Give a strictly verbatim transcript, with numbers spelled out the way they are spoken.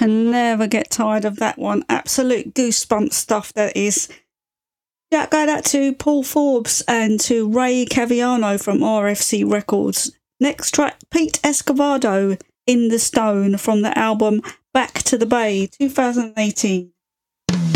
Can never get tired of that one. Absolute goosebump stuff that is. Shout go out to Paul Forbes and to Ray Caviano from R F C Records. Next track, Pete Escovedo, In the Stone, from the album Back to the Bay, two thousand eighteen.